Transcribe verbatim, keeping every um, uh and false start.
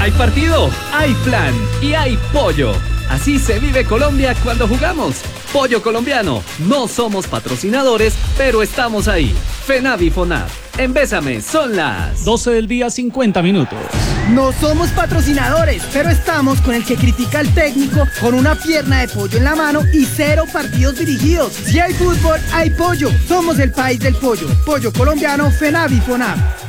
hay partido, hay plan y hay pollo. Así se vive Colombia cuando jugamos. Pollo colombiano. No somos patrocinadores, pero estamos ahí. FENAVI FONAV. En Bésame son las doce del día, cincuenta minutos. No somos patrocinadores, pero estamos con el que critica al técnico con una pierna de pollo en la mano y cero partidos dirigidos. Si hay fútbol, hay pollo. Somos el país del pollo. Pollo colombiano, FENAVI FONAV.